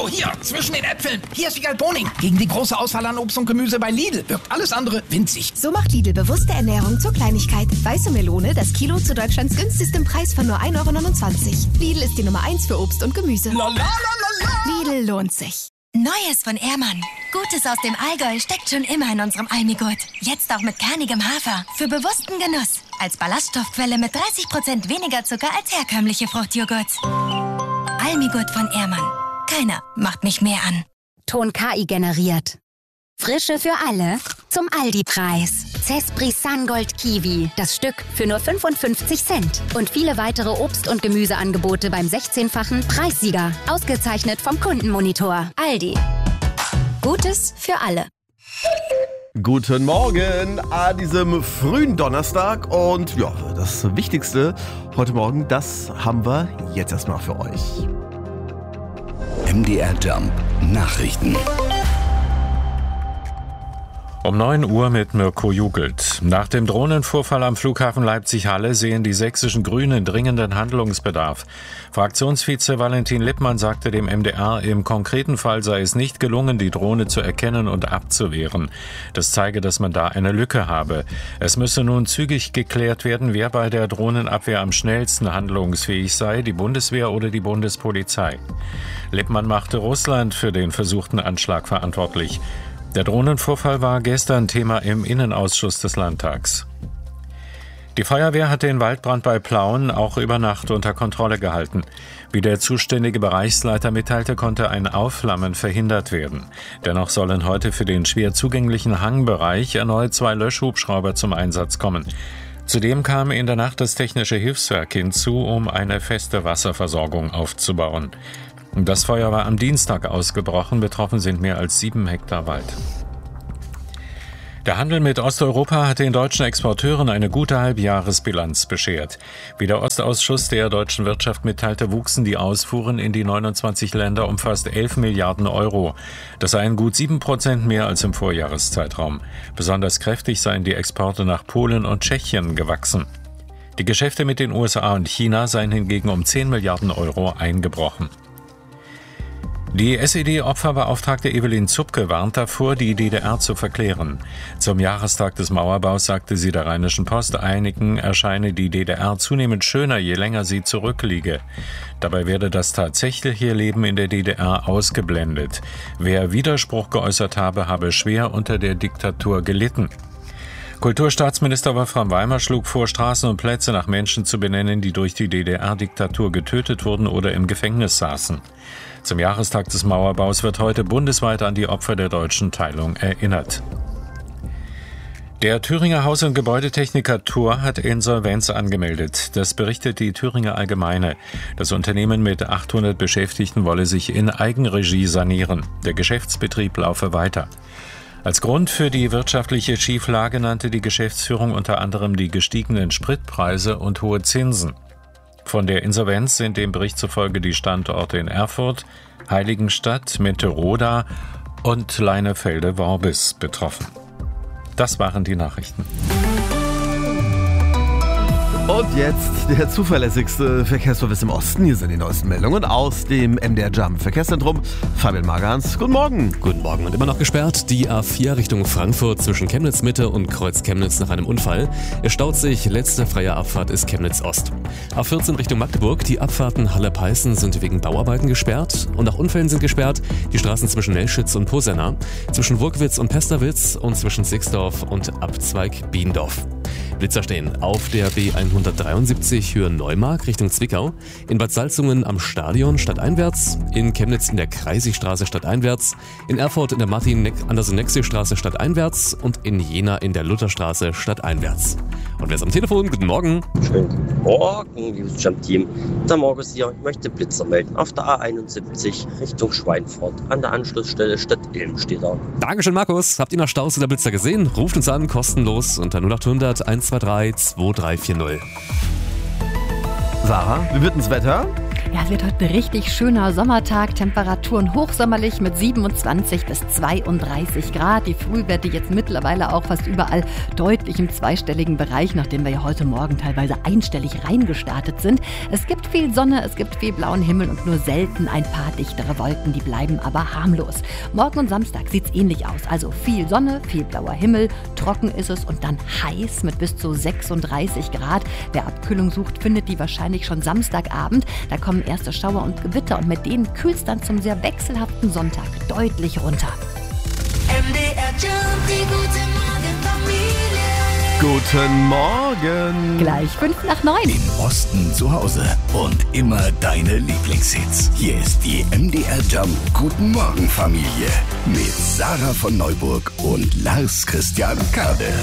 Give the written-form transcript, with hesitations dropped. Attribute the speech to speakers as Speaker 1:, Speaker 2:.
Speaker 1: hier, zwischen den Äpfeln. Hier ist Wiegald Boning. Gegen die große Auswahl an Obst und Gemüse bei Lidl wirkt alles andere winzig.
Speaker 2: So macht Lidl bewusste Ernährung zur Kleinigkeit. Weiße Melone, das Kilo zu Deutschlands günstigstem Preis von nur 1,29 €. Lidl ist die Nummer 1 für Obst und Gemüse. Lidl lohnt sich.
Speaker 3: Neues von Ehrmann. Gutes aus dem Allgäu steckt schon immer in unserem Almigurt. Jetzt auch mit kernigem Hafer. Für bewussten Genuss. Als Ballaststoffquelle mit 30% weniger Zucker als herkömmliche Fruchtjoghurts. Almigurt von Ehrmann. Keiner macht mich mehr an.
Speaker 4: Ton KI generiert. Frische für alle zum Aldi-Preis. Zespri Sungold Kiwi, das Stück für nur 55 Cent. Und viele weitere Obst- und Gemüseangebote beim 16-fachen Preissieger. Ausgezeichnet vom Kundenmonitor. Aldi. Gutes für alle.
Speaker 5: Guten Morgen an diesem frühen Donnerstag. Und ja, das Wichtigste heute Morgen, das haben wir jetzt erstmal für euch.
Speaker 6: MDR Jump Nachrichten.
Speaker 7: Um 9 Uhr mit Mirko Jugelt. Nach dem Drohnenvorfall am Flughafen Leipzig-Halle sehen die sächsischen Grünen dringenden Handlungsbedarf. Fraktionsvize Valentin Lippmann sagte dem MDR, im konkreten Fall sei es nicht gelungen, die Drohne zu erkennen und abzuwehren. Das zeige, dass man da eine Lücke habe. Es müsse nun zügig geklärt werden, wer bei der Drohnenabwehr am schnellsten handlungsfähig sei, die Bundeswehr oder die Bundespolizei. Lippmann machte Russland für den versuchten Anschlag verantwortlich. Der Drohnenvorfall war gestern Thema im Innenausschuss des Landtags. Die Feuerwehr hat den Waldbrand bei Plauen auch über Nacht unter Kontrolle gehalten. Wie der zuständige Bereichsleiter mitteilte, konnte ein Aufflammen verhindert werden. Dennoch sollen heute für den schwer zugänglichen Hangbereich erneut 2 Löschhubschrauber zum Einsatz kommen. Zudem kam in der Nacht das Technische Hilfswerk hinzu, um eine feste Wasserversorgung aufzubauen. Das Feuer war am Dienstag ausgebrochen, betroffen sind mehr als 7 Hektar Wald. Der Handel mit Osteuropa hat den deutschen Exporteuren eine gute Halbjahresbilanz beschert. Wie der Ostausschuss der deutschen Wirtschaft mitteilte, wuchsen die Ausfuhren in die 29 Länder um fast 11 Milliarden Euro. Das seien gut 7% mehr als im Vorjahreszeitraum. Besonders kräftig seien die Exporte nach Polen und Tschechien gewachsen. Die Geschäfte mit den USA und China seien hingegen um 10 Milliarden Euro eingebrochen. Die SED-Opferbeauftragte Evelyn Zupke warnt davor, die DDR zu verklären. Zum Jahrestag des Mauerbaus sagte sie der Rheinischen Post, einigen erscheine die DDR zunehmend schöner, je länger sie zurückliege. Dabei werde das tatsächliche Leben in der DDR ausgeblendet. Wer Widerspruch geäußert habe schwer unter der Diktatur gelitten. Kulturstaatsminister Wolfram Weimer schlug vor, Straßen und Plätze nach Menschen zu benennen, die durch die DDR-Diktatur getötet wurden oder im Gefängnis saßen. Zum Jahrestag des Mauerbaus wird heute bundesweit an die Opfer der deutschen Teilung erinnert. Der Thüringer Haus- und Gebäudetechniker Thur hat Insolvenz angemeldet. Das berichtet die Thüringer Allgemeine. Das Unternehmen mit 800 Beschäftigten wolle sich in Eigenregie sanieren. Der Geschäftsbetrieb laufe weiter. Als Grund für die wirtschaftliche Schieflage nannte die Geschäftsführung unter anderem die gestiegenen Spritpreise und hohe Zinsen. Von der Insolvenz sind dem Bericht zufolge die Standorte in Erfurt, Heiligenstadt, Menteroda und Leinefelde-Worbis betroffen. Das waren die Nachrichten.
Speaker 5: Und jetzt der zuverlässigste Verkehrsservice im Osten. Hier sind die neuesten Meldungen aus dem MDR Jump Verkehrszentrum. Fabian Magans, guten Morgen.
Speaker 8: Guten Morgen. Und immer noch gesperrt die A4 Richtung Frankfurt zwischen Chemnitz Mitte und Kreuz Chemnitz nach einem Unfall. Es staut sich, letzte freie Abfahrt ist Chemnitz Ost. A14 Richtung Magdeburg, die Abfahrten Halle-Peißen sind wegen Bauarbeiten gesperrt. Und nach Unfällen sind gesperrt die Straßen zwischen Nelschitz und Posenna, zwischen Wurkwitz und Pesterwitz und zwischen Sixdorf und Abzweig Biendorf. Blitzer stehen auf der B173 Höhe Neumark Richtung Zwickau, in Bad Salzungen am Stadion stadteinwärts, in Chemnitz in der Kreisigstraße stadteinwärts, in Erfurt in der Martin-Andersen-Nexi-Straße stadteinwärts und in Jena in der Lutherstraße stadteinwärts. Und wer ist am Telefon? Guten Morgen.
Speaker 9: Schönen guten Morgen, liebes Jump-Team. Der Markus hier, ich möchte Blitzer melden auf der A71 Richtung Schweinfurt. An der Anschlussstelle Stadt-Ilm steht da.
Speaker 8: Dankeschön, Markus. Habt ihr noch Staus oder Blitzer gesehen? Ruft uns an, kostenlos unter 0800 123 2340.
Speaker 5: Sarah, wie wird denn das Wetter?
Speaker 10: Ja, es wird heute ein richtig schöner Sommertag. Temperaturen hochsommerlich mit 27 bis 32 Grad. Die Frühwerte jetzt mittlerweile auch fast überall deutlich im zweistelligen Bereich, nachdem wir ja heute Morgen teilweise einstellig reingestartet sind. Es gibt viel Sonne, es gibt viel blauen Himmel und nur selten ein paar dichtere Wolken. Die bleiben aber harmlos. Morgen und Samstag sieht's ähnlich aus. Also viel Sonne, viel blauer Himmel, trocken ist es und dann heiß mit bis zu 36 Grad. Wer Abkühlung sucht, findet die wahrscheinlich schon Samstagabend. Da kommen erste Schauer und Gewitter und mit denen kühlt es dann zum sehr wechselhaften Sonntag deutlich runter.
Speaker 11: MDR Jump, die gute Morgenfamilie.
Speaker 5: Guten Morgen.
Speaker 10: Gleich 8:55.
Speaker 6: Im Osten zu Hause und immer deine Lieblingshits. Hier ist die MDR Jump Guten Morgen Familie mit Sarah von Neuburg und Lars Christian Kade.